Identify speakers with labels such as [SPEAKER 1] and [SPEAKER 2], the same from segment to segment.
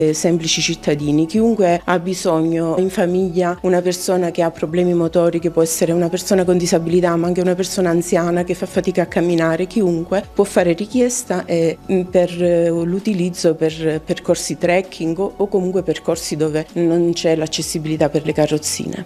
[SPEAKER 1] semplici cittadini, chiunque ha bisogno in famiglia, una persona che ha problemi motori, che può essere una persona con disabilità ma anche una persona anziana che fa fatica a camminare, chiunque può fare richiesta per l'utilizzo per percorsi trekking o comunque percorsi dove non c'è l'accessibilità per le carrozzine.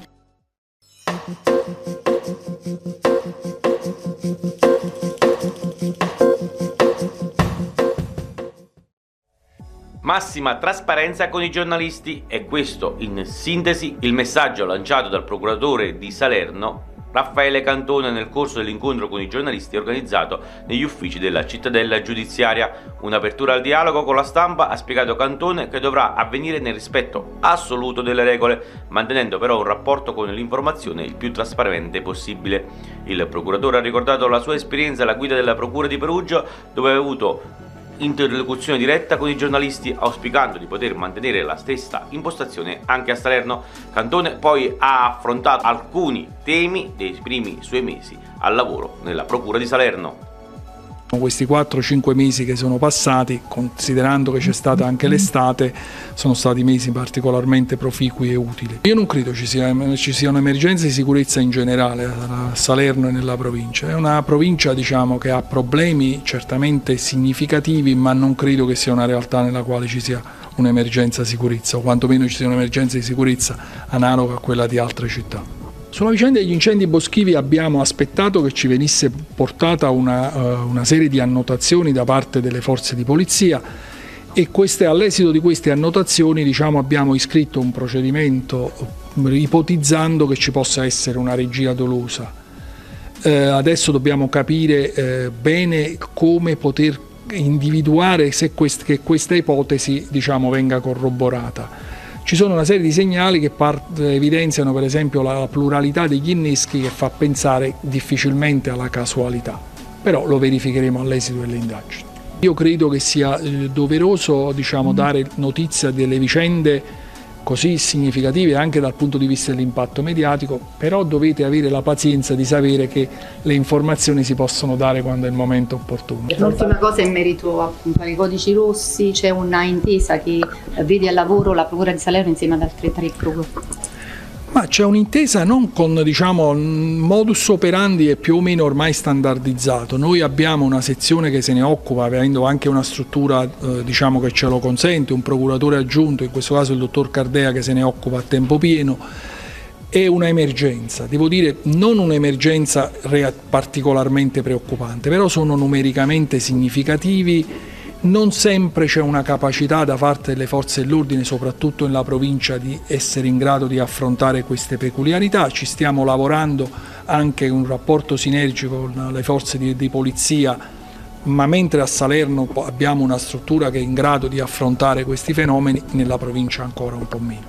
[SPEAKER 2] Massima trasparenza con i giornalisti, è questo in sintesi il messaggio lanciato dal procuratore di Salerno Raffaele Cantone nel corso dell'incontro con i giornalisti organizzato negli uffici della cittadella giudiziaria. Un'apertura al dialogo con la stampa, ha spiegato Cantone, che dovrà avvenire nel rispetto assoluto delle regole, mantenendo però un rapporto con l'informazione il più trasparente possibile. Il procuratore ha ricordato la sua esperienza alla guida della Procura di Perugia, dove ha avuto interlocuzione diretta con i giornalisti, auspicando di poter mantenere la stessa impostazione anche a Salerno. Cantone poi ha affrontato alcuni temi dei primi suoi mesi al lavoro nella Procura di Salerno.
[SPEAKER 3] Questi 4-5 mesi che sono passati, considerando che c'è stata anche l'estate, sono stati mesi particolarmente proficui e utili. Io non credo ci sia un'emergenza di sicurezza in generale a Salerno e nella provincia. È una provincia, diciamo, che ha problemi certamente significativi, ma non credo che sia una realtà nella quale ci sia un'emergenza sicurezza, o quantomeno ci sia un'emergenza di sicurezza analoga a quella di altre città. Sulla vicenda degli incendi boschivi abbiamo aspettato che ci venisse portata una serie di annotazioni da parte delle forze di polizia e all'esito di queste annotazioni, diciamo, abbiamo iscritto un procedimento ipotizzando che ci possa essere una regia dolosa. Adesso dobbiamo capire bene come poter individuare che questa ipotesi, diciamo, venga corroborata. Ci sono una serie di segnali che evidenziano per esempio la pluralità degli inneschi, che fa pensare difficilmente alla casualità, però lo verificheremo all'esito delle indagini. Io credo che sia doveroso, diciamo, dare notizia delle vicende così significative anche dal punto di vista dell'impatto mediatico, però dovete avere la pazienza di sapere che le informazioni si possono dare quando è il momento opportuno.
[SPEAKER 4] L'ultima cosa in merito appunto ai codici rossi, c'è una intesa che vede al lavoro la Procura di Salerno insieme ad altre 3 procure?
[SPEAKER 3] Ma c'è un'intesa non con, diciamo, modus operandi è più o meno ormai standardizzato. Noi abbiamo una sezione che se ne occupa, avendo anche una struttura diciamo che ce lo consente, un procuratore aggiunto, in questo caso il dottor Cardea, che se ne occupa a tempo pieno. È una emergenza, devo dire non un'emergenza particolarmente preoccupante, però sono numericamente significativi. Non sempre c'è una capacità da parte delle forze dell'ordine, soprattutto nella provincia, di essere in grado di affrontare queste peculiarità. Ci stiamo lavorando anche in un rapporto sinergico con le forze di polizia, ma mentre a Salerno abbiamo una struttura che è in grado di affrontare questi fenomeni, nella provincia ancora un po' meno.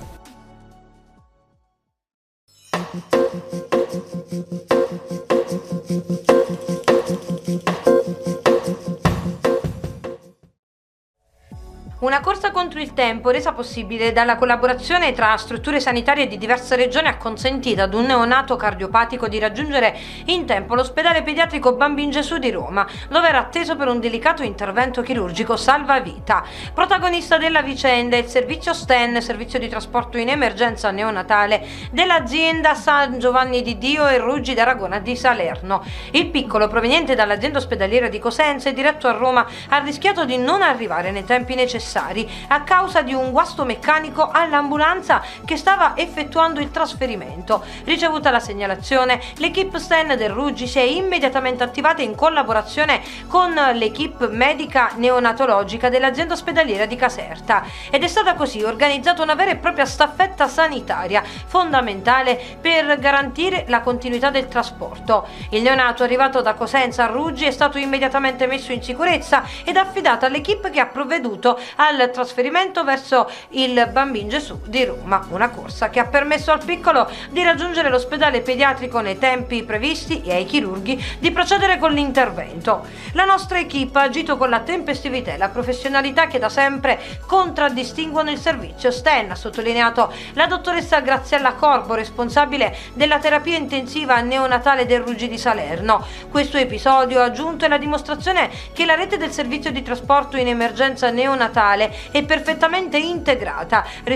[SPEAKER 5] Una corsa contro il tempo, resa possibile dalla collaborazione tra strutture sanitarie di diverse regioni, ha consentito ad un neonato cardiopatico di raggiungere in tempo l'ospedale pediatrico Bambin Gesù di Roma, dove era atteso per un delicato intervento chirurgico salvavita. Protagonista della vicenda è il servizio STEN, servizio di trasporto in emergenza neonatale dell'azienda San Giovanni di Dio e Ruggi d'Aragona di Salerno. Il piccolo, proveniente dall'azienda ospedaliera di Cosenza e diretto a Roma, ha rischiato di non arrivare nei tempi necessari a causa di un guasto meccanico all'ambulanza che stava effettuando il trasferimento. Ricevuta la segnalazione, l'equipe STEN del Ruggi si è immediatamente attivata in collaborazione con l'equipe medica neonatologica dell'azienda ospedaliera di Caserta ed è stata così organizzata una vera e propria staffetta sanitaria, fondamentale per garantire la continuità del trasporto. Il neonato arrivato da Cosenza a Ruggi è stato immediatamente messo in sicurezza ed affidato all'equipe che ha provveduto al trasferimento verso il Bambin Gesù di Roma, una corsa che ha permesso al piccolo di raggiungere l'ospedale pediatrico nei tempi previsti e ai chirurghi di procedere con l'intervento. La nostra equipe ha agito con la tempestività e la professionalità che da sempre contraddistinguono il servizio STEN, ha sottolineato la dottoressa Graziella Corbo, responsabile della terapia intensiva neonatale del Ruggi di Salerno. Questo episodio, ha aggiunto, è la dimostrazione che la rete del servizio di trasporto in emergenza neonatale è perfettamente integrata.